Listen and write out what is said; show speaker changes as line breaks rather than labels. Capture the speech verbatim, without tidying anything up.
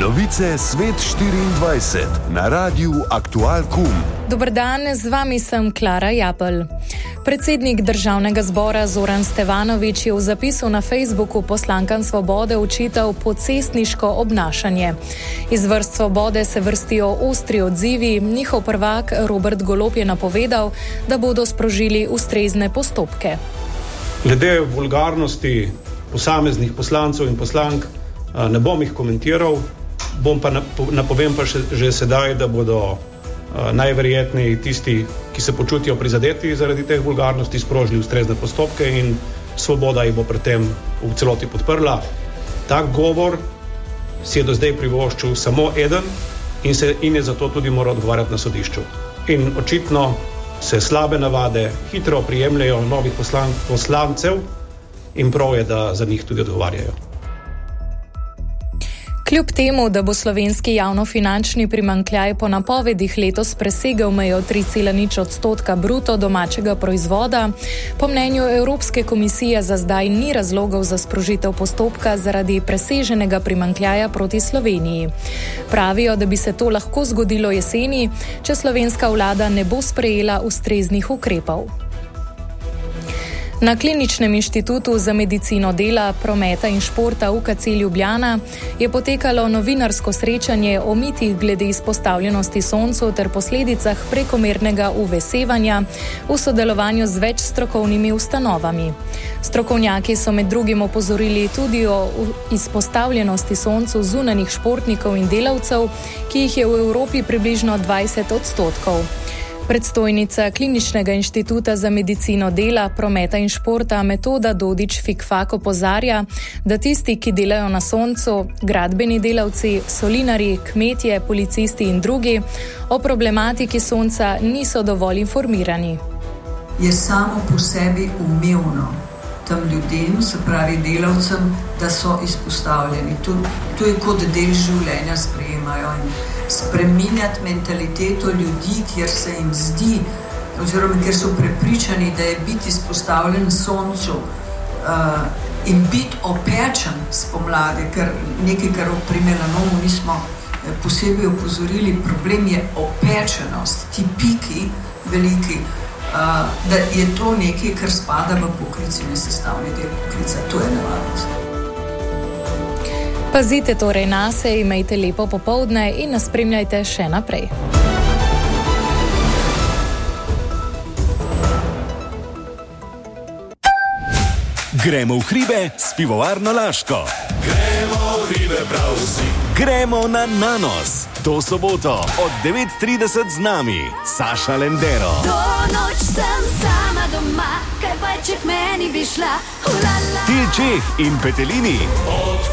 Novice Svet štiriindvajset na Radiu Aktual Kum.
Dober dan, z vami sem Klara Japelj. Predsednik Državnega zbora Zoran Stevanović je v zapisu na Facebooku poslankam Svobode očital pocestniško obnašanje. Iz vrst Svobode se vrstijo ostri odzivi, njihov prvak Robert Golob je napovedal, da bodo sprožili ustrezne postopke.
Glede vulgarnosti posameznih poslancev in poslank ne bom jih komentiral, bom pa napovem pa še, že sedaj, da bodo najverjetneje tisti, ki se počutijo prizadeti zaradi teh vulgarnosti, sprožili ustrezne postopke in Svoboda jih bo pri tem v celoti podprla. Tak govor si je do zdaj privoščil samo eden in, se, in je zato tudi moral odgovarjati na sodišču. In očitno se slabe navade hitro prijemljajo novih poslan, poslancev in prav je, da za njih tudi odgovarjajo.
Kljub temu, da bo slovenski javnofinančni primanjkljaj po napovedih letos presegel mejo tri cela nič odstotka bruto domačega proizvoda, po mnenju Evropske komisije za zdaj ni razlogov za sprožitev postopka zaradi preseženega primanjkljaja proti Sloveniji. Pravijo, da bi se to lahko zgodilo jeseni, če slovenska vlada ne bo sprejela ustreznih ukrepov. Na Kliničnem inštitutu za medicino dela, prometa in športa U K C Ljubljana je potekalo novinarsko srečanje o mitih glede izpostavljenosti soncu ter posledicah prekomernega U V sevanja v sodelovanju z več strokovnimi ustanovami. Strokovnjaki so med drugim opozorili tudi o izpostavljenosti soncu zunanjih športnikov in delavcev, ki jih je v Evropi približno dvajset odstotkov. Predstojnica Kliničnega inštituta za medicino dela, prometa in športa Metoda Dodič-Fikfak opozarja, da tisti, ki delajo na soncu, gradbeni delavci, solinarji, kmetje, policisti in drugi, o problematiki sonca niso dovolj informirani.
Je samo po sebi umevno tem ljudem, se pravi delavcem, da so izpostavljeni. To, to je kot del življenja sprejemajo in spreminjati mentaliteto ljudi, kjer se jim zdi, oziroma kjer so prepričani, da je biti izpostavljen soncu uh, in biti opečen spomladi, ker nekaj, kar pri melanomu nismo posebej opozorili, problem je opečenost, ti piki veliki, uh, da je to nekaj, kar spada v poklic in je sestavni del poklica. To je nevarnost.
Pazite torej nase, imejte lepo popoldne in nas spremljajte še naprej.
Gremo v hribe s pivovarno Laško.
Gremo v hribe prav vsi.
Gremo na Nanos. To soboto od devet trideset z nami, Saša Lendero.
Do noč sem sama doma, kaj pa če k meni bi šla. Ulala.
Til Čeh in Petelini.
Od